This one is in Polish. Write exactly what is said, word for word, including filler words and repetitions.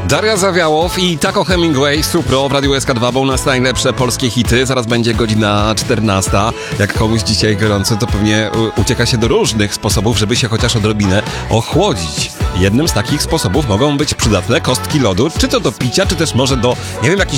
Daria Zawiałow i Taco Hemingway, Supro w Radiu S K dwa, bo u nas najlepsze polskie hity. Zaraz będzie godzina czternasta. Jak komuś dzisiaj gorąco, to pewnie ucieka się do różnych sposobów, żeby się chociaż odrobinę ochłodzić. Jednym z takich sposobów mogą być przydatne kostki lodu, czy to do picia, czy też może do, nie wiem, jakichś